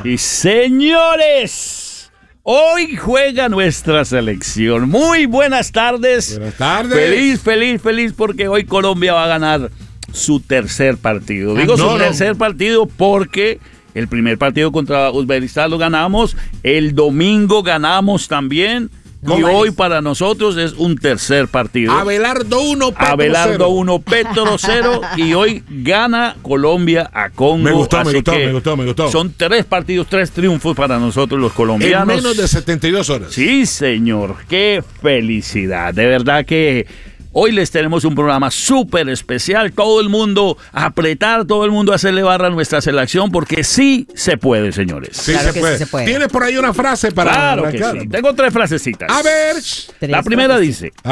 Y señores, hoy juega nuestra selección. Muy buenas tardes. Buenas tardes. Feliz porque hoy Colombia va a ganar su tercer partido. Digo tercer partido porque el primer partido contra Uzbekistán lo ganamos, el domingo ganamos también. Y hoy para nosotros es un tercer partido. Abelardo 1, Petro 0. Y hoy gana Colombia a Congo. Me gustó. Son 3 partidos, 3 triunfos para nosotros los colombianos. En menos de 72 horas. Sí, señor. Qué felicidad. De verdad que hoy les tenemos un programa súper especial. Todo el mundo a apretar, todo el mundo a hacerle barra a nuestra selección, porque sí se puede, señores. Sí, claro se puede. Sí se puede. ¿Tienes por ahí una frase para Claro arrancar? que sí. Tengo 3 frasecitas. A ver. La primera dice: